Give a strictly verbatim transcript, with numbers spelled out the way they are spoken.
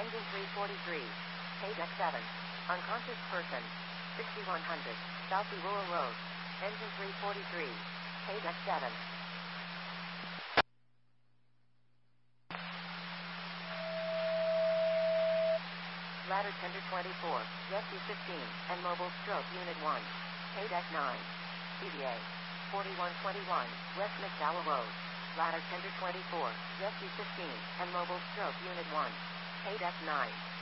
Engine three forty-three. K deck seven. Unconscious person. sixty-one hundred. South Rural Road. Engine three forty-three. K deck seven. Ladder Tender twenty-four. Rescue fifteen. And Mobile Stroke Unit one. K deck nine. C D A. forty-one twenty-one. West McDowell Road. Ladder Tender twenty-four. Rescue fifteen. And Mobile Stroke Unit one. K deck nine.